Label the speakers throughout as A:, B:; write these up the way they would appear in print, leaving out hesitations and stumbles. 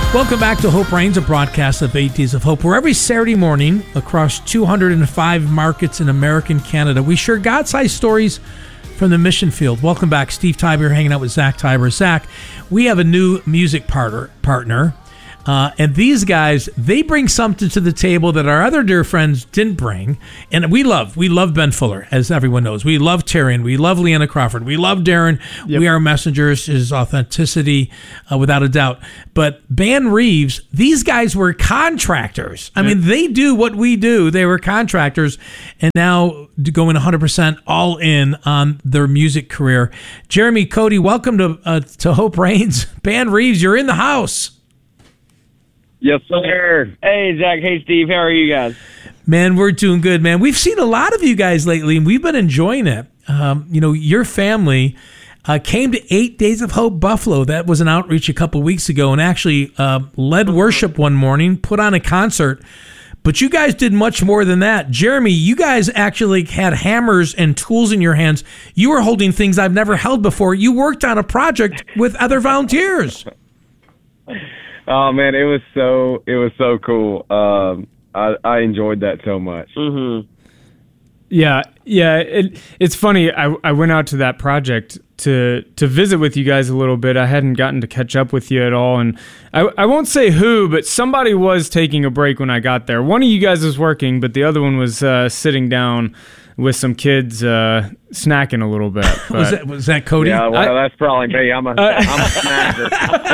A: Welcome back to Hope Reigns, a broadcast of 8 Days of Hope, where every Saturday morning across 205 markets in America and Canada, we share God-sized stories from the mission field. Welcome back. Steve Tybor hanging out with Zach Tybor. Zach, we have a new music partner. And these guys, they bring something to the table that our other dear friends didn't bring. And we love Ben Fuller, as everyone knows. We love Tyrion. We love Leanna Crawford. We love Darren. Yep. We are messengers, his authenticity, without a doubt. But Ban Reeves, these guys were contractors. I mean, they do what we do. They were contractors, and now going 100% all in on their music career. Jeremy, Cody, welcome to Hope Reigns. Ban Reeves, you're in the house.
B: Yes, sir. Hey, Zach. Hey, Steve. How are you guys?
A: Man, we're doing good, man. We've seen a lot of you guys lately, and we've been enjoying it. Your family came to 8 Days of Hope Buffalo. That was an outreach a couple weeks ago, and actually led worship one morning, put on a concert. But you guys did much more than that. Jeremy, you guys actually had hammers and tools in your hands. You were holding things I've never held before. You worked on a project with other volunteers.
B: Oh man, it was so cool. I enjoyed that so much.
C: Mm-hmm. Yeah. It's funny. I went out to that project to visit with you guys a little bit. I hadn't gotten to catch up with you at all, and I won't say who, but somebody was taking a break when I got there. One of you guys was working, but the other one was sitting down with some kids snacking a little bit.
A: Was that Cody?
B: Yeah, well, that's probably me. I'm a snacker.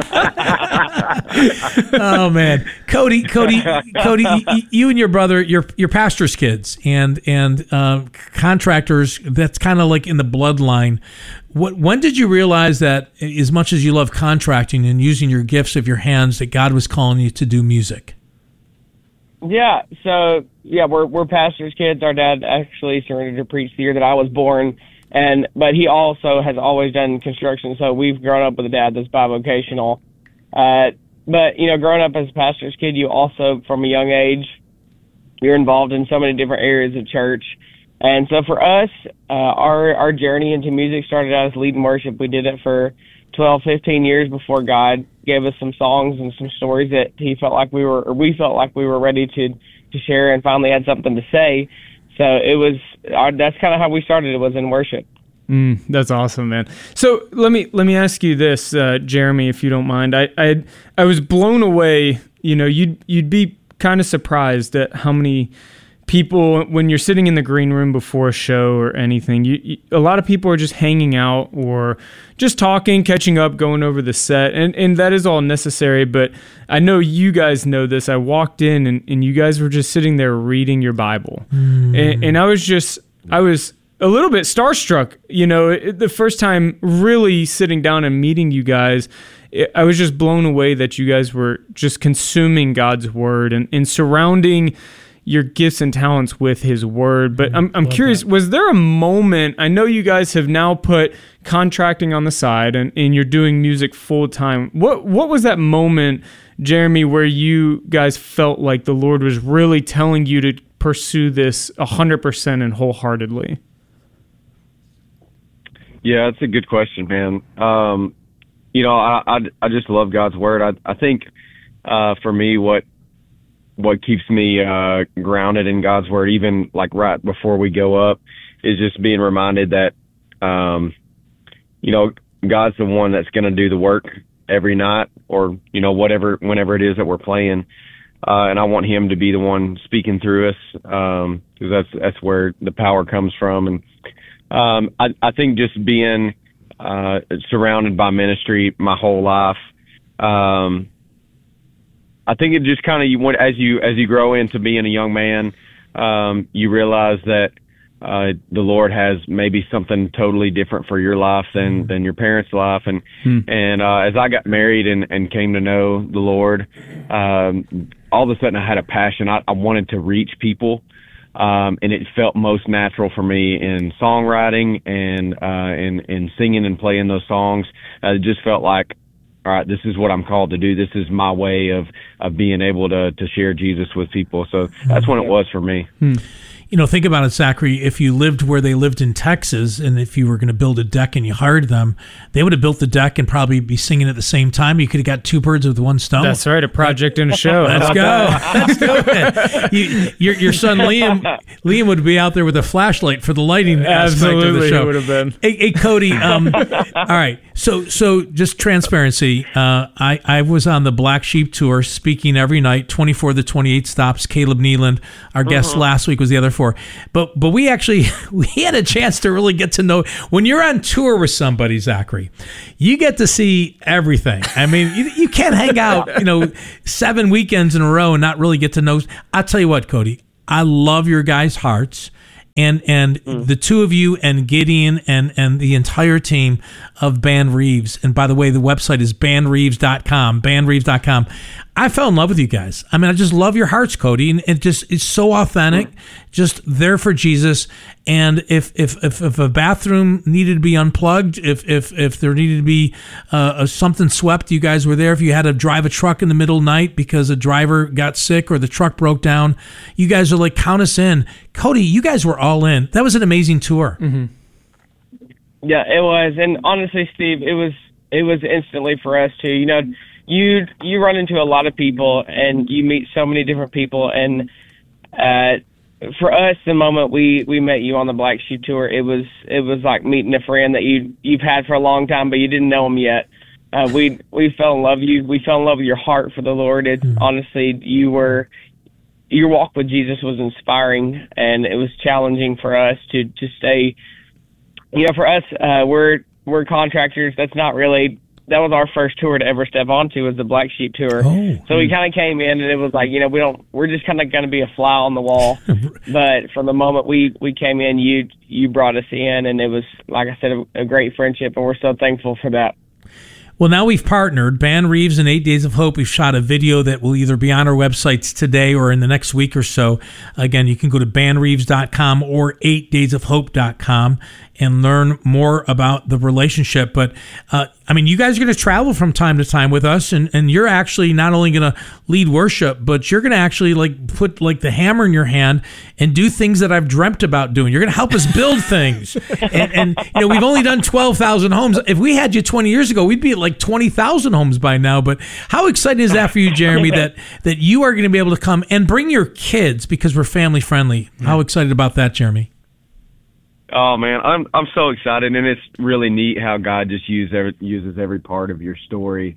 A: Oh man, Cody, you and your brother, you're pastor's kids and contractors. That's kind of like in the bloodline. When did you realize that, as much as you love contracting and using your gifts of your hands, that God was calling you to do music?
B: Yeah, so we're pastors' kids. Our dad actually surrendered to preach the year that I was born, but he also has always done construction. So we've grown up with a dad that's bivocational. But growing up as a pastor's kid, you also, from a young age, you're involved in so many different areas of church. And so for us, our journey into music started out as leading worship. We did it for 12, 15 years before God gave us some songs and some stories that we felt like we were ready to share, and finally had something to say. So that's kind of how we started. It was in worship.
C: That's awesome, man. So let me ask you this, Jeremy, if you don't mind. I was blown away. You'd be kind of surprised at how many people, when you're sitting in the green room before a show or anything, a lot of people are just hanging out or just talking, catching up, going over the set, and that is all necessary. But I know you guys know this. I walked in and you guys were just sitting there reading your Bible, and I was a little bit starstruck. The first time really sitting down and meeting you guys, I was just blown away that you guys were just consuming God's word and surrounding your gifts and talents with his word. But I'm curious, was there a moment, I know you guys have now put contracting on the side and you're doing music full time. What was that moment, Jeremy, where you guys felt like the Lord was really telling you to pursue this 100% and wholeheartedly?
B: Yeah, that's a good question, man. I just love God's word. I think for me, what keeps me grounded in God's word, even like right before we go up, is just being reminded that, God's the one that's going to do the work every night or, whenever it is that we're playing. And I want him to be the one speaking through us, because that's where the power comes from. And I think just being surrounded by ministry my whole life, I think it just kind of, as you grow into being a young man, you realize that the Lord has maybe something totally different for your life than your parents' life. And as I got married and came to know the Lord, all of a sudden I had a passion. I wanted to reach people, and it felt most natural for me in songwriting and in singing and playing those songs. It just felt like, all right, this is what I'm called to do. This is my way of being able to share Jesus with people. So that's when it was for me.
A: Think about it, Zachary. If you lived where they lived in Texas, and if you were going to build a deck and you hired them, they would have built the deck and probably be singing at the same time. You could have got two birds with one stone.
C: That's right, a project and a show.
A: Let's go. Let's do it. Your son Liam would be out there with a flashlight for the lighting aspect of the show.
C: He would have been.
A: Hey, Cody. All right. So just transparency. I was on the Black Sheep Tour, speaking every night, 24 to 28 stops. Caleb Neeland, our guest last week, was the other 4. But we had a chance to really get to know. When you're on tour with somebody, Zachary, you get to see everything. I mean, you can't hang out, 7 weekends in a row and not really get to know. I'll tell you what, Cody, I love your guys' hearts. And the two of you and Gideon and the entire team of Band Reeves. And by the way, the website is bandreeves.com, bandreeves.com. I fell in love with you guys. I mean, I just love your hearts, Cody. And it's so authentic, just there for Jesus. And if a bathroom needed to be unplugged, if there needed to be something swept, you guys were there. If you had to drive a truck in the middle of the night because a driver got sick or the truck broke down, you guys are like, count us in. Cody, you guys were all in. That was an amazing tour.
C: Mm-hmm.
B: Yeah, it was. And honestly, Steve, it was instantly for us too. You run into a lot of people and you meet so many different people. And for us, the moment we met you on the Black Sheep Tour, it was like meeting a friend that you've had for a long time, but you didn't know him yet. We fell in love with you. We fell in love with your heart for the Lord. Honestly, your walk with Jesus was inspiring, and it was challenging for us to stay. For us, we're contractors. That was our first tour to ever step onto, was the Black Sheep Tour. So we kind of came in and it was like, we're just kind of going to be a fly on the wall. But from the moment we came in, you brought us in, and it was, like I said, a great friendship, and we're so thankful for that.
A: Well, now we've partnered. Band Reeves and 8 Days of Hope. We've shot a video that will either be on our websites today or in the next week or so. Again, you can go to bandreeves.com or 8daysofhope.com and learn more about the relationship. But, you guys are going to travel from time to time with us, and you're actually not only going to lead worship, but you're going to actually put the hammer in your hand and do things that I've dreamt about doing. You're going to help us build things. and we've only done 12,000 homes. If we had you 20 years ago, we'd be at 20,000 homes by now. But how exciting is that for you, Jeremy, that you are going to be able to come and bring your kids, because we're family friendly? How excited about that, Jeremy?
D: Oh man, I'm so excited, and it's really neat how God just uses every part of your story.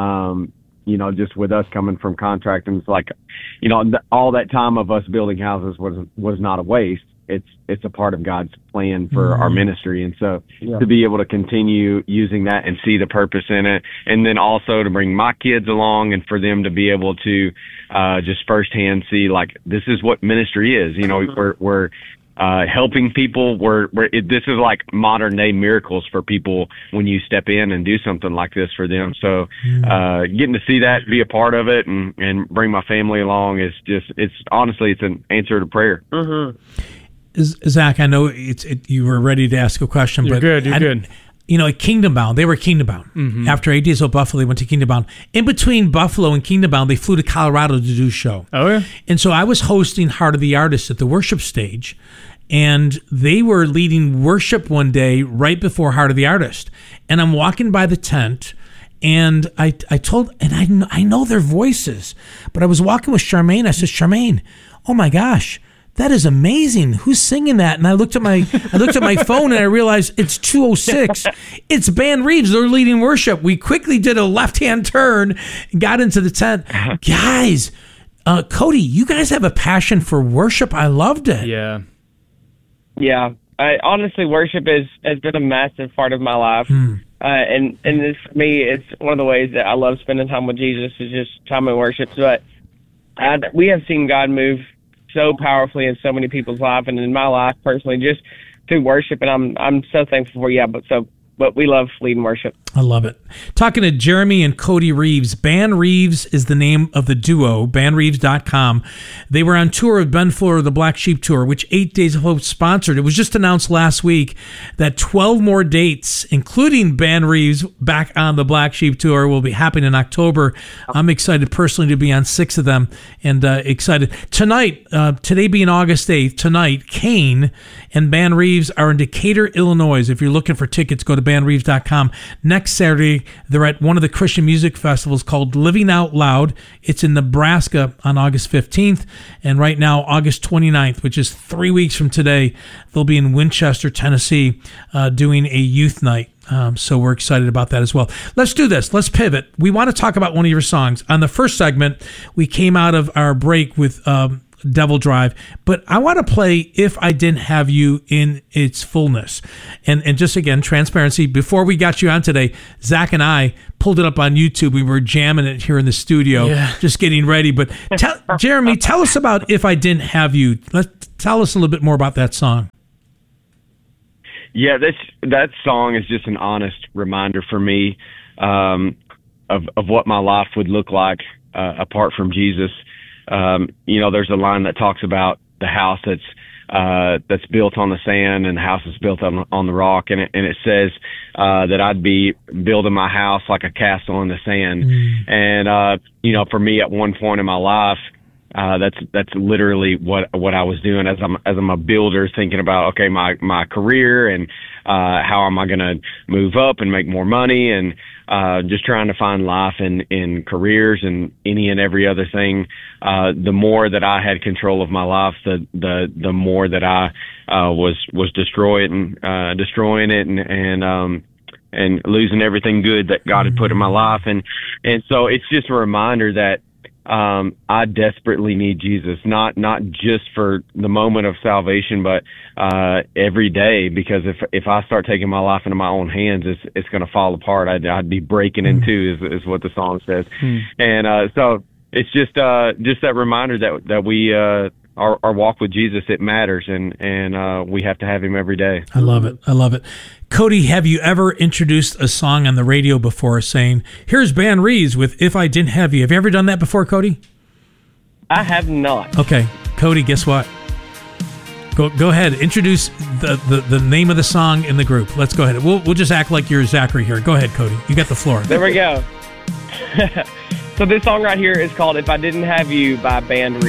D: Just with us coming from contracting, it's like, all that time of us building houses was not a waste. It's a part of God's plan for our ministry, and so to be able to continue using that and see the purpose in it, and then also to bring my kids along and for them to be able to just firsthand see, this is what ministry is. We're helping people. This is like modern day miracles for people when you step in and do something like this for them. So getting to see that, be a part of it, and bring my family along it's honestly an answer to prayer.
B: Mm-hmm.
A: Zach, I know you were ready to ask a question,
C: You're
A: but
C: good.
A: At Kingdom Bound, they were Kingdom Bound.
C: Mm-hmm.
A: After 8 Days of Buffalo, they went to Kingdom Bound. In between Buffalo and Kingdom Bound, they flew to Colorado to do a show.
C: Oh, yeah.
A: And so I was hosting Heart of the Artist at the worship stage, and they were leading worship one day right before Heart of the Artist. And I'm walking by the tent, and I told, and I know their voices, but I was walking with Charmaine. I said, Charmaine, oh my gosh, that is amazing. Who's singing that? And I looked at my phone and I realized it's 2:06. It's Band Reeves. They're leading worship. We quickly did a left-hand turn and got into the tent. Guys, Cody, you guys have a passion for worship. I loved it.
C: Yeah.
B: Yeah. Honestly, worship has been a massive part of my life. And this, for me, it's one of the ways that I love spending time with Jesus is just time in worship. But we have seen God move so powerfully in so many people's life, and in my life personally, just through worship, and I'm so thankful for you. But we love leading worship.
A: I love it. Talking to Jeremy and Cody Reeves. Ban Reeves is the name of the duo, banreeves.com. They were on tour with Ben Fuller, the Black Sheep Tour, which 8 Days of Hope sponsored. It was just announced last week that 12 more dates, including Ban Reeves back on the Black Sheep Tour, will be happening in October. I'm excited personally to be on 6 of them, and excited. Tonight, today being August 8th, tonight, Kane and Ban Reeves are in Decatur, Illinois. If you're looking for tickets, go to banreeves.com. Next Saturday, they're at one of the Christian music festivals called Living Out Loud. It's in Nebraska on August 15th. And right now, August 29th, which is 3 weeks from today, they'll be in Winchester, Tennessee, doing a youth night. So we're excited about that as well. Let's do this. Let's pivot. We want to talk about one of your songs. On the first segment, we came out of our break with Devil Drive, but I want to play If I Didn't Have You in its fullness. And just again, transparency, before we got you on today, Zach and I pulled it up on YouTube. We were jamming it here in the studio, just getting ready. But Jeremy, tell us about If I Didn't Have You. Tell us a little bit more about that song.
D: Yeah, that song is just an honest reminder for me of what my life would look like apart from Jesus. There's a line that talks about the house that's built on the sand and the house is built on the rock, and it says that I'd be building my house like a castle in the sand. And for me, at one point in my life, that's literally what I was doing as I'm a builder, thinking about, okay, my career and how am I going to move up and make more money, and just trying to find life in careers and any and every other thing. The more that I had control of my life, the more that I was destroying it and losing everything good that God had put in my life. And so it's just a reminder that I desperately need Jesus, not just for the moment of salvation, but every day, because if I start taking my life into my own hands, it's going to fall apart. I'd be breaking in two, is what the song says. And so it's just that reminder that we our walk with Jesus, it matters, and we have to have him every day.
A: I love it. Cody, have you ever introduced a song on the radio before saying, here's Ban Reeves with If I Didn't Have You? Have you ever done that before, Cody?
B: I have not.
A: Okay. Cody, guess what? Go ahead. Introduce the name of the song in the group. Let's go ahead. We'll just act like you're Zachary here. Go ahead, Cody. You got the floor.
B: There we go. So this song right here is called If I Didn't Have You by Ban Reeves.